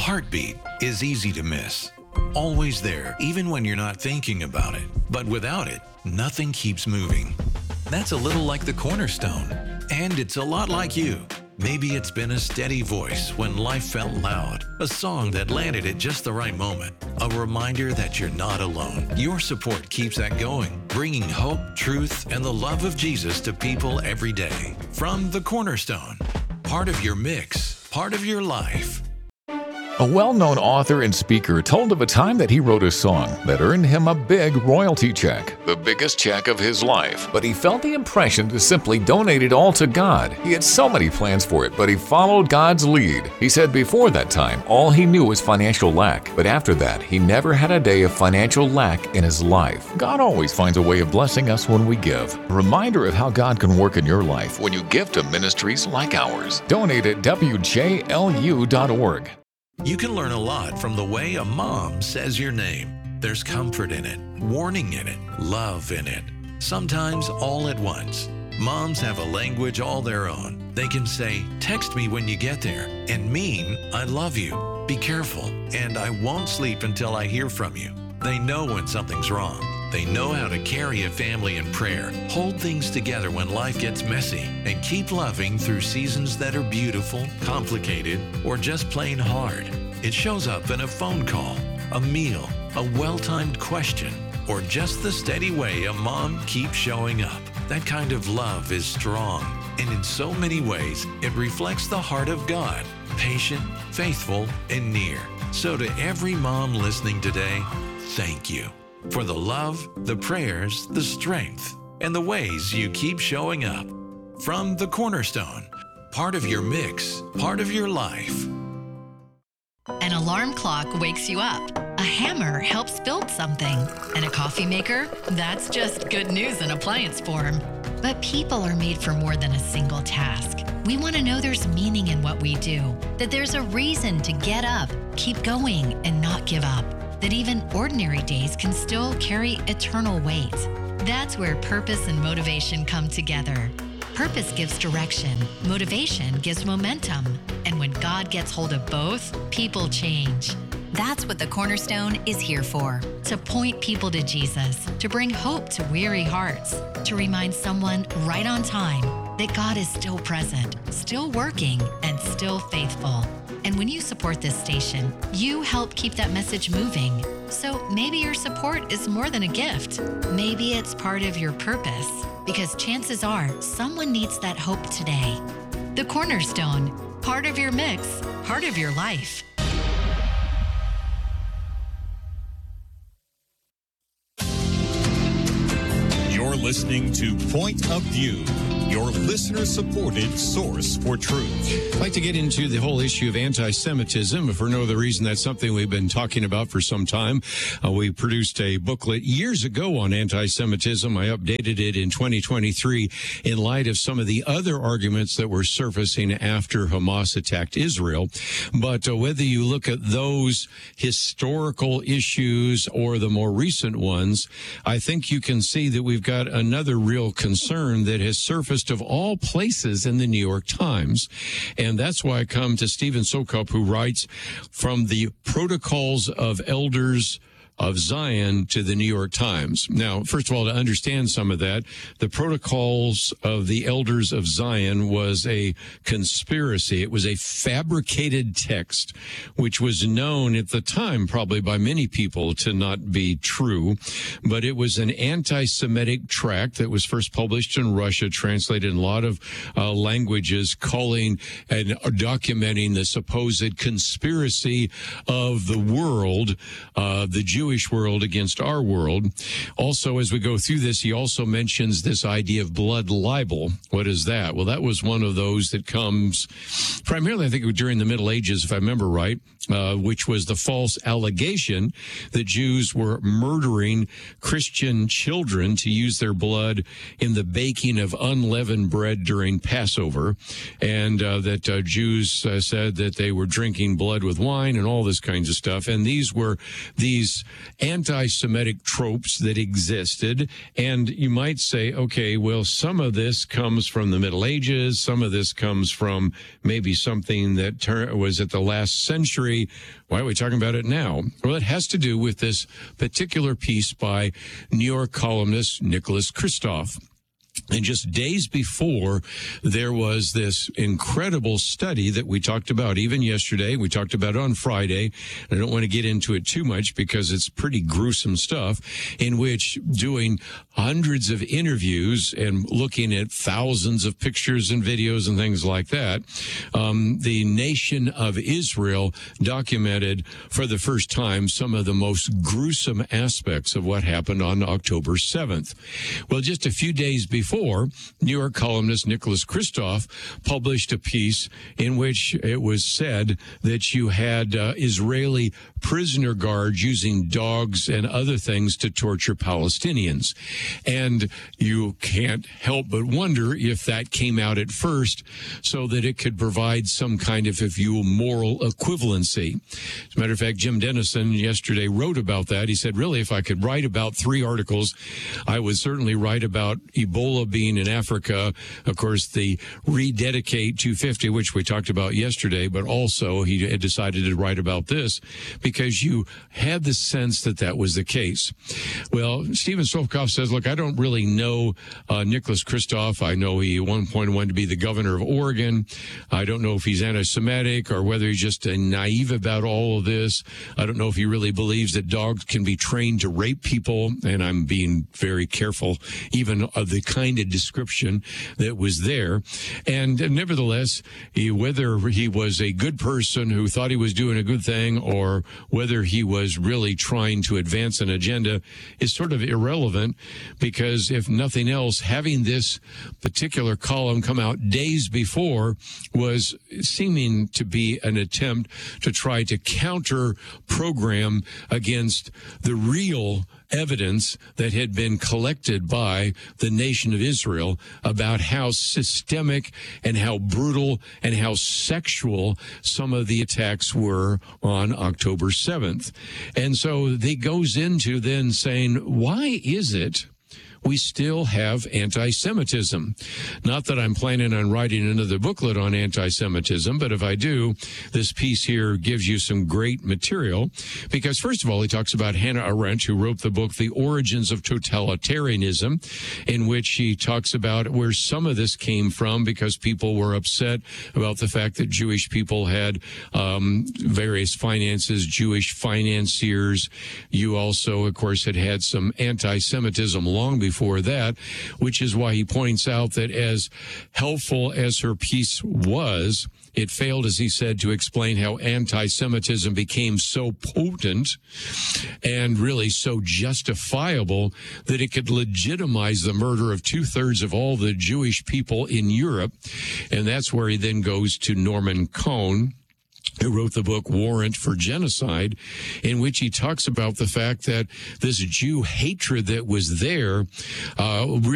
heartbeat is easy to miss. Always there, even when you're not thinking about it. But without it, nothing keeps moving. That's a little like the cornerstone. And it's a lot like you. Maybe it's been a steady voice when life felt loud, a song that landed at just the right moment, a reminder that you're not alone. Your support keeps that going, bringing hope, truth, and the love of Jesus to people every day. From the Cornerstone, part of your mix, part of your life. A well-known author and speaker told of a time that he wrote a song that earned him a big royalty check, the biggest check of his life. But he felt the impression to simply donate it all to God. He had so many plans for it, but he followed God's lead. He said before that time, all he knew was financial lack. But after that, he never had a day of financial lack in his life. God always finds a way of blessing us when we give. A reminder of how God can work in your life when you give to ministries like ours. Donate at WJLU.org. You can learn a lot from the way a mom says your name. There's comfort in it, warning in it, love in it. Sometimes all at once. Moms have a language all their own. They can say, "Text me when you get there," and mean, "I love you, be careful, and I won't sleep until I hear from you." They know when something's wrong. They know how to carry a family in prayer, hold things together when life gets messy, and keep loving through seasons that are beautiful, complicated, or just plain hard. It shows up in a phone call, a meal, a well-timed question, or just the steady way a mom keeps showing up. That kind of love is strong, and in so many ways, it reflects the heart of God, patient, faithful, and near. So to every mom listening today, thank you for the love, the prayers, the strength, and the ways you keep showing up. From the Cornerstone, part of your mix, part of your life. An alarm clock wakes you up. A hammer helps build something. And a coffee maker? That's just good news in appliance form. But people are made for more than a single task. We want to know there's meaning in what we do, that there's a reason to get up, keep going, and not give up. That even ordinary days can still carry eternal weight. That's where purpose and motivation come together. Purpose gives direction, motivation gives momentum, and when God gets hold of both, people change. That's what the Cornerstone is here for. To point people to Jesus, to bring hope to weary hearts, to remind someone right on time that God is still present, still working, and still faithful. And when you support this station, you help keep that message moving. So maybe your support is more than a gift. Maybe it's part of your purpose, because chances are someone needs that hope today. The Cornerstone, part of your mix, part of your life. You're listening to Point of View, your listener-supported source for truth. I'd like to get into the whole issue of anti-Semitism. If for no other reason, that's something we've been talking about for some time. We produced a booklet years ago on anti-Semitism. I updated it in 2023 in light of some of the other arguments that were surfacing after Hamas attacked Israel. But whether you look at those historical issues or the more recent ones, I think you can see that we've got another real concern that has surfaced of all places in the New York Times. And that's why I come to Stephen Sokop, who writes from the Protocols of Elders of Zion to the New York Times. Now, first of all, to understand some of that, the Protocols of the Elders of Zion was a conspiracy. It was a fabricated text, which was known at the time probably by many people to not be true. But it was an anti-Semitic tract that was first published in Russia, translated in a lot of languages, calling and documenting the supposed conspiracy of the world, the Jewish world against our world. Also, as we go through this, he also mentions this idea of blood libel. What is that? Well, that was one of those that comes primarily, I think, during the Middle Ages, if I remember right, which was the false allegation that Jews were murdering Christian children to use their blood in the baking of unleavened bread during Passover, and that Jews said that they were drinking blood with wine and all this kinds of stuff. And these were these anti-Semitic tropes that existed. And you might say, okay, well, some of this comes from the Middle Ages. Some of this comes from maybe something that was at the last century. Why are we talking about it now? Well, it has to do with this particular piece by New York columnist Nicholas Kristof. And just days before, there was this incredible study that we talked about even yesterday. We talked about it on Friday. I don't want to get into it too much because it's pretty gruesome stuff, in which doing hundreds of interviews and looking at thousands of pictures and videos and things like that, the nation of Israel documented for the first time some of the most gruesome aspects of what happened on October 7th. Well, just a few days before, New York columnist Nicholas Kristof published a piece in which it was said that you had Israeli prisoner guards using dogs and other things to torture Palestinians. And you can't help but wonder if that came out at first so that it could provide some kind of, if you will, moral equivalency. As a matter of fact, Jim Dennison yesterday wrote about that. He said, really, if I could write about 3 articles, I would certainly write about Ebola being in Africa, of course, the Rededicate 250, which we talked about yesterday, but also he had decided to write about this because you had the sense that that was the case. Well, Stephen Sofkoff says, look, I don't really know Nicholas Kristof. I know he at one point wanted to be the governor of Oregon. I don't know if he's anti-Semitic or whether he's just naive about all of this. I don't know if he really believes that dogs can be trained to rape people, and I'm being very careful even of the kind of description that was there. And nevertheless, whether he was a good person who thought he was doing a good thing or whether he was really trying to advance an agenda is sort of irrelevant, because if nothing else, having this particular column come out days before was seeming to be an attempt to try to counter program against the real evidence that had been collected by the nation of Israel about how systemic and how brutal and how sexual some of the attacks were on October 7th. And so he goes into then saying, why is it we still have anti-Semitism? Not that I'm planning on writing another booklet on anti-Semitism, but if I do, this piece here gives you some great material, because first of all, he talks about Hannah Arendt, who wrote the book, The Origins of Totalitarianism, in which he talks about where some of this came from because people were upset about the fact that Jewish people had various finances, Jewish financiers. You also, of course, had some anti-Semitism long before that, which is why he points out that as helpful as her piece was, it failed, as he said, to explain how anti-Semitism became so potent and really so justifiable that it could legitimize the murder of 2/3 of all the Jewish people in Europe. And that's where he then goes to Norman Cohn, who wrote the book Warrant for Genocide, in which he talks about the fact that this Jew hatred that was there